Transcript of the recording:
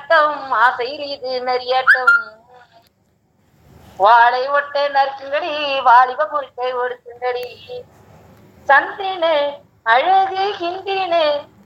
ஆட்டம் ஆசையில் இது நெறியாட்டம் வாழை ஒட்டை நறுக்குங்கடி வாலிப முறிக்கை ஒடுக்குங்கடி சந்திரனு அழகு ஹிந்தினு